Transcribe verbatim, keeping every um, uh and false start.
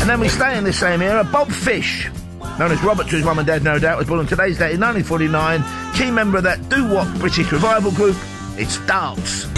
And then we stay in this same era. Bob Fish, known as Robert to his mum and dad, no doubt, was born on today's date in nineteen forty-nine. Key member of that doo-wop British revival group, it's Darts.